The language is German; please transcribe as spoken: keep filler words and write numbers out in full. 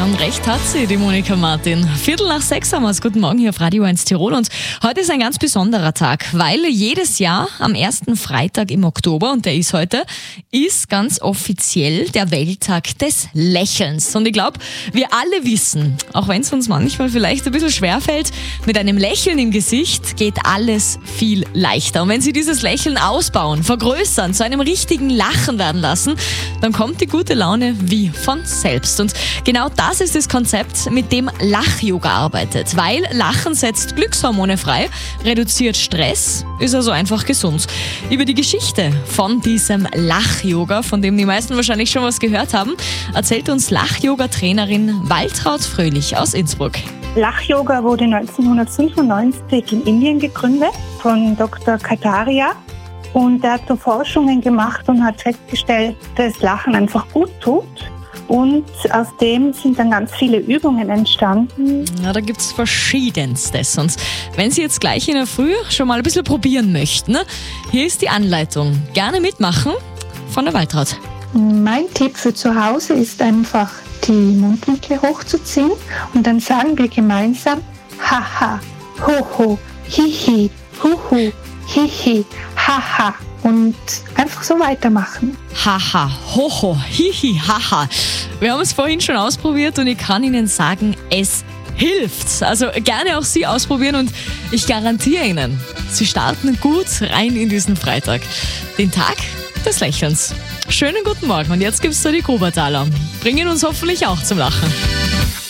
Und recht hat sie, die Monika Martin. Viertel nach sechs haben wir es. Guten Morgen hier auf Radio eins Tirol. Und heute ist ein ganz besonderer Tag, weil jedes Jahr am ersten Freitag im Oktober, und der ist heute, ist ganz offiziell der Welttag des Lächelns. Und ich glaube, wir alle wissen, auch wenn es uns manchmal vielleicht ein bisschen schwerfällt, mit einem Lächeln im Gesicht geht alles viel leichter. Und wenn Sie dieses Lächeln ausbauen, vergrößern, zu einem richtigen Lachen werden lassen, dann kommt die gute Laune wie von selbst. Und genau das ist das Konzept, mit dem Lach-Yoga arbeitet. Weil Lachen setzt Glückshormone frei, reduziert Stress, ist also einfach gesund. Über die Geschichte von diesem Lach-Yoga, von dem die meisten wahrscheinlich schon was gehört haben, erzählt uns Lach-Yoga-Trainerin Waltraud Fröhlich aus Innsbruck. Lach-Yoga wurde neunzehnhundertfünfundneunzig in Indien gegründet von Doktor Kataria. Und er hat so Forschungen gemacht und hat festgestellt, dass Lachen einfach gut tut. Und aus dem sind dann ganz viele Übungen entstanden. Ja, da gibt es verschiedenstes. Und wenn Sie jetzt gleich in der Früh schon mal ein bisschen probieren möchten, ne? Hier ist die Anleitung. Gerne mitmachen von der Waltraud. Mein Tipp für zu Hause ist einfach, die Mundwinkel hochzuziehen. Und dann sagen wir gemeinsam Haha, Hoho, Hihi, Huhu, Hihi, Haha. Und einfach so weitermachen. Haha, hoho, hihi, haha. Wir haben es vorhin schon ausprobiert und ich kann Ihnen sagen, es hilft. Also gerne auch Sie ausprobieren und ich garantiere Ihnen, Sie starten gut rein in diesen Freitag. Den Tag des Lächelns. Schönen guten Morgen und jetzt gibt's da die Grubertaler. Bringen uns hoffentlich auch zum Lachen.